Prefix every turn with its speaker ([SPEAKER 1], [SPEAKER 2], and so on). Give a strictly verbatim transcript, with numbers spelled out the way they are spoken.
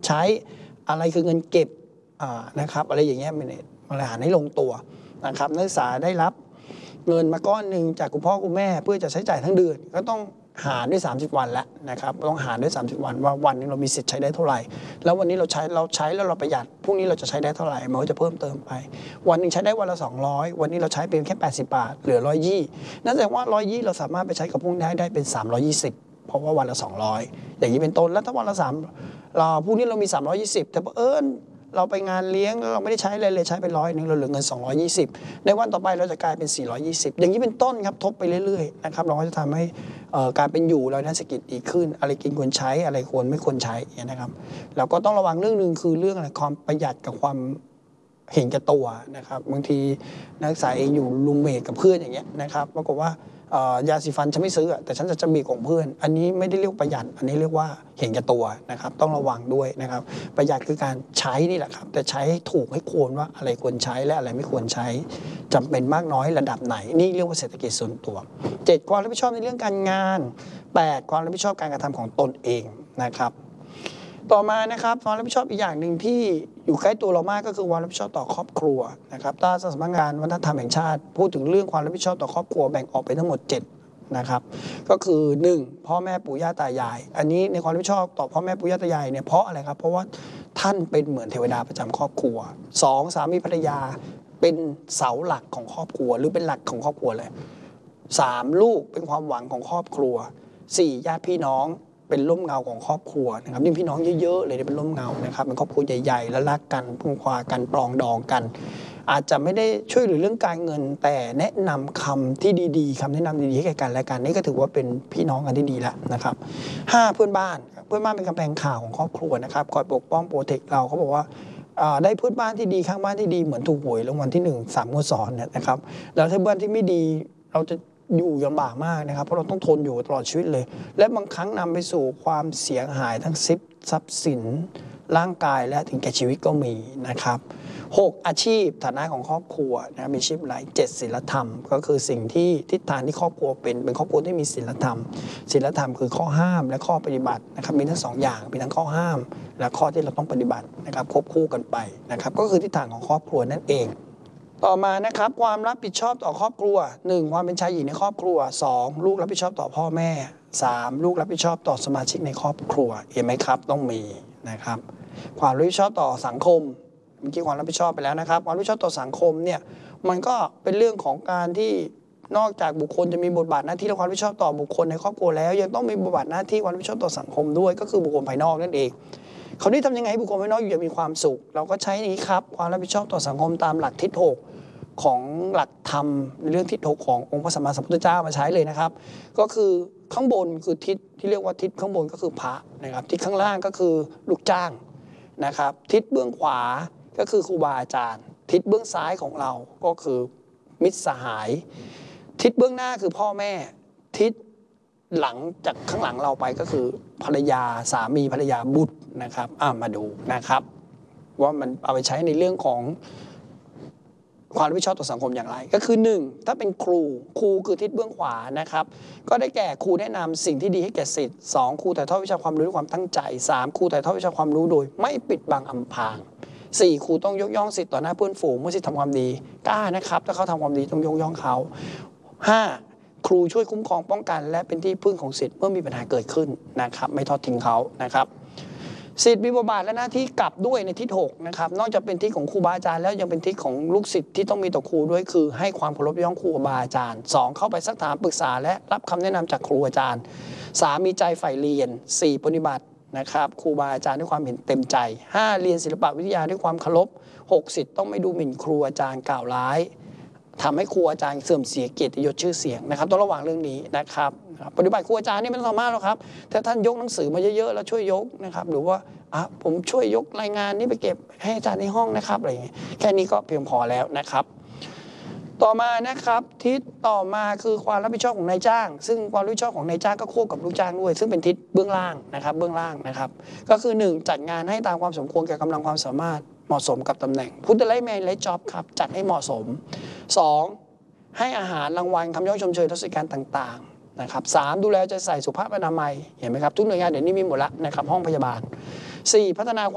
[SPEAKER 1] ใช้อะไรคือเงินเก็บนะครับอะไรอย่างเงี้ยบริหารให้ลงตัวนะครับนักศึกษาได้รับเงินมาก้อนหนึ่งจากคุณพ่อคุณแม่เพื่อจะใช้จ่ายทั้งเดือนก็ต้องหารด้วยสามสิบวันแล้วนะครับต้องหารด้วยสามสิบวันว่าวันนึงเรามีสิทธิ์ใช้ได้เท่าไหร่แล้ววันนี้เราใช้เราใช้แล้วเราประหยัดพรุ่งนี้เราจะใช้ได้เท่าไหร่มันก็จะเพิ่มเติมไปวันนึงใช้ได้วันละสองร้อยวันนี้เราใช้เป็นแค่แปดสิบบาทเหลือหนึ่งร้อยยี่สิบนั่นแสดงว่าหนึ่งร้อยยี่สิบเราสามารถไปใช้กับพวกนี้ได้เป็นสามร้อยยี่สิบเพราะว่าวันละสองร้อยอย่างนี้เป็นต้นแล้วถ้าวันละสามเราพรุ่งนี้เรามีสามร้อยยี่สิบแต่เอิญเราไปงานเลี้ยงเราไม่ได้ใช้อะไรเลยใช้ไปร้อยนึงเราเหลือเงินสองร้อยยี่สิบในวันต่อไปเราจะกลายเป็นสี่ร้อยยี่สิบอย่างนี้เป็นต้นครับทบไปเรื่อยๆนะครับเราก็จะทำให้การเป็นอยู่เราเศรษฐกิจดีขึ้นอะไรกินควรใช้อะไรควรไม่ควรใช้นะครับเราก็ต้องระวังเรื่องนึงคือเรื่องอะไรความประหยัดกับความเห็นแก่ตัวนะครับบางทีนักศึกษาเองอยู่รูมเมทกับเพื่อนอย่างเงี้ยนะครับปรากฏว่ายาสีฟันฉันไม่ซื้อแต่ฉันจะจะมีของเพื่อนอันนี้ไม่ได้เรียกประหยัดอันนี้เรียกว่าเห็นแก่ตัวนะครับต้องระวังด้วยนะครับประหยัดคือการใช้นี่แหละครับแต่ใช้ให้ถูกให้ควรว่าอะไรควรใช้และอะไรไม่ควรใช้จำเป็นมากน้อยระดับไหนนี่เรียกว่าเศรษฐกิจส่วนตัวเจ็ดความรับผิดชอบในเรื่องการงานแปดความรับผิดชอบการกระทำของตนเองนะครับต่อมานะครับความรับผิดชอบอีกอย่างหนึ่งที่อยู่ใกล้ตัวเรามากก็คือความรับผิดชอบต่อครอบครัวนะครับถ้าสำนักงานวัฒนธรรมแห่งชาติพูดถึงเรื่องความรับผิดชอบต่อครอบครัวแบ่งออกเป็นทั้งหมดเจ็ดนะครับก็คือหนึ่งพ่อแม่ปู่ย่าตายายอันนี้ในความรับผิดชอบต่อพ่อแม่ปู่ย่าตายายเนี่ยเพราะอะไรครับเพราะว่าท่านเป็นเหมือนเทวดาประจำครอบครัวสองสามีภรรยาเป็นเสาหลักของครอบครัวหรือเป็นหลักของครอบครัวเลยสามลูกเป็นความหวังของครอบครัวสี่ญาติพี่น้องเป็นร่มเงาของครอบครัวนะครับยิ่งพี่น้องเยอะๆเลยเป็นร่มเงานะครับเป็นครอบครัวใหญ่ๆแล้วรักกันพึ่งพากันปรองดองกันอาจจะไม่ได้ช่วยเหลือเรื่องการเงินแต่แนะนำคำที่ดีๆคำแนะนำดีๆให้แก่กันและกันนี่ก็ถือว่าเป็นพี่น้องกันที่ดีแล้วนะครับห้าเพื่อนบ้านเพื่อนบ้านเป็นกำแพงข่าวของครอบครัวนะครับคอยปกป้องโปรเทคเราเขาบอกว่าได้เพื่อนบ้านที่ดีข้างบ้านที่ดีเหมือนถูกหวยรางวัลที่หนึ่งสามงวดซ้อนเนี่ยนะครับแล้วถ้าบ้านที่ไม่ดีเราจะอยู่ลำบากมากนะครับเพราะเราต้องทนอยู่ตลอดชีวิตเลยและบางครั้งนำไปสู่ความเสียหายทั้งทรัพย์สินร่างกายและถึงแก่ชีวิตก็มีนะครับหกอาชีพฐานะของครอบครัวนะมีอาชีพอะไรเจ็ดศีลธรรมก็คือสิ่งที่ทิศทางที่ครอบครัวเป็นเป็นครอบครัวที่มีศีลธรรมศีลธรรมคือข้อห้ามและข้อปฏิบัตินะครับมีทั้งสองอย่างมีทั้งข้อห้ามและข้อที่เราต้องปฏิบัตินะครับควบคู่กันไปนะครับก็คือทิศทางของครอบครัวนั่นเองต่อมานะครับความรับผิดชอบต่อครอบครัวหนึ่งความเป็นชายหญิงในครอบครัวสองลูกรับผิดชอบต่อพ่อแม่สามลูกรับผิดชอบต่อสมาชิกในครอบครัวเห็นไหมครับต้องมีนะครับความรับผิดชอบต่อสังคมเมื่อกี้ความรับผิดชอบไปแล้วนะครับความรับผิดชอบต่อสังคมเนี่ยมันก็เป็นเรื่องของการที่นอกจากบุคคลจะมีบทบาทหน้าที่และความรับผิดชอบต่อบุคคลในครอบครัวแล้วยังต้องมีบทบาทหน้าที่ความรับผิดชอบต่อสังคมด้วยก็คือบุคคลภายนอกนั่นเองคราวนี้ทำยังไงให้บุคคลภายนอกอยู่อย่างมีความสุขเราก็ใช้อย่างนี้ครับความรับผิดชอบต่อสังคมตามหลักทิศหกของหลักธรรมในเรื่องทิศหกขององค์พระสัมมาสัมพุทธเจ้ามาใช้เลยนะครับก็คือข้างบนคือทิศที่เรียกว่าทิศข้างบนก็คือพระนะครับทิศข้างล่างก็คือลูกจ้างนะครับทิศเบื้องขวาก็คือครูบาอาจารย์ทิศเบื้องซ้ายของเราก็คือมิตรสหายทิศเบื้องหน้าคือพ่อแม่ทิศหลังจากข้างหลังเราไปก็คือภรรยาสามีภรรยาบุตรนะครับอ่ามาดูนะครับว่ามันเอาไปใช้ในเรื่องของความรับผิดชอบต่อสังคมอย่างไรก็คือหนึ่งถ้าเป็นครูครูคือทิศเบื้องขวานะครับก็ได้แก่ครูแนะนำสิ่งที่ดีให้แก่ศิษย์สองครูถ่ายทอดวิชาความรู้ด้วยความตั้งใจสามครูถ่ายทอดวิชาความรู้โดยไม่ปิดบังอำพรางสี่ครูต้องยกย่องศิษย์ต่อหน้าเพื่อนฝูงเมื่อศิษย์ทำความดีกล้านะครับถ้าเขาทำความดีต้องยกย่องเขาห้าครูช่วยคุ้มครองป้องกันและเป็นที่พึ่งของศิษย์เมื่อมีปัญหาเกิดขึ้นนะครับไม่ทอดทิ้งเขานะครับศิษย์มีบทบาทและหน้าที่กลับด้วยในทิศหกนะครับนอกจากเป็นทิศของครูบาอาจารย์แล้วยังเป็นทิศของลูกศิษย์ที่ต้องมีต่อครูด้วยคือให้ความเคารพย่องครูบาอาจารย์สองเข้าไปซักถามปรึกษาและรับคำแนะนำจากครูอาจารย์สามมีใจใฝ่เรียนสี่ปฏิบัตินะครับครูบาอาจารย์ด้วยความเห็นเต็มใจห้าเรียนศิลปวิทยาด้วยความเคารพหกศิษย์ต้องไม่ดูหมิ่นครูอาจารย์กล่าวร้ายทำให้ครูอาจารย์เสื่อมเสียเกียรติยศชื่อเสียงนะครับต้องระวังเรื่องนี้นะครับปฏิบัติครูอาจารย์นี่ไม่ต้องทำมากหรอกครับถ้าท่านยกหนังสือมาเยอะๆแล้วช่วยยกนะครับหรือว่าอ่ะผมช่วยยกรายงานนี้ไปเก็บให้อาจารย์ในห้องนะครับอะไรอย่างเงี้ยแค่นี้ก็เพียงพอแล้วนะครับต่อมานะครับทิศต่อมาคือความรับผิดชอบของนายจ้างซึ่งความรับผิดชอบของนายจ้างก็ควบกับลูกจ้างด้วยซึ่งเป็นทิศเบื้องล่างนะครับเบื้องล่างนะครับก็คือหนึ่งจัดงานให้ตามความสมควรแก่กำลังความสามารถเหมาะสมกับตำแหน่งพุทธไลท์แมนไลท์จ็อบครับจัดให้เหมาะสมสองให้อาหารรางวัลคำย่องชมเชยทศการต่างๆนะครับสามดูแลใจใส่สุภาพอนามัยเห็นไหมครับทุกหน่วยงานเดี๋ยวนี้มีหมดแล้วนะครับห้องพยาบาลสี่พัฒนา